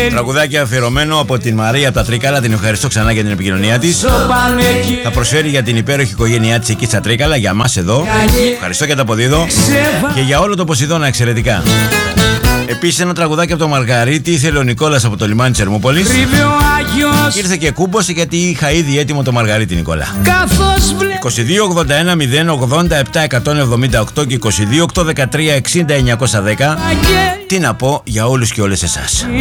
Τραγουδάκι αφιερωμένο από την Μαρία από τα Τρίκαλα. Την ευχαριστώ ξανά για την επικοινωνία της. Θα προσφέρει για την υπέροχη οικογένειά της εκεί στα Τρίκαλα, για μας εδώ. Ευχαριστώ και τα αποδίδω. Και για όλο το Ποσειδώνα εξαιρετικά. Επίσης ένα τραγουδάκι από το Μαργαρίτη. Ήθελε ο Νικόλας από το λιμάνι της Ερμούπολης. Ήρθε και κούμπωσε γιατί είχα ήδη έτοιμο το Μαργαρίτη, Νικόλα. 22 81 080 778 και 22 813 60 910. Τι να πω για όλους και όλες εσάς.